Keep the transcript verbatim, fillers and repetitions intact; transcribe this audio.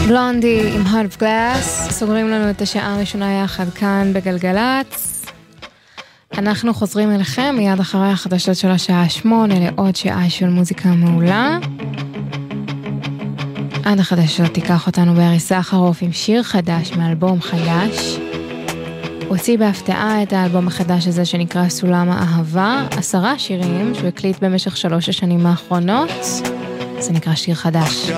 בלונדי עם Heart of Glass, סוגרים לנו את השעה הראשונה יחד כאן בגלגלץ. אנחנו חוזרים אליכם מיד אחרי החדשות של השעה שמונה לעוד שעה של מוזיקה מעולה. עד החדשות תיקח אותנו בארי סחרוף עם שיר חדש מאלבום חדש. הוציא בהפתעה את האלבום החדש הזה שנקרא סולם האהבה, עשרה שירים שהוא הקליט במשך שלוש השנים האחרונות. זה נקרא שיר חדש.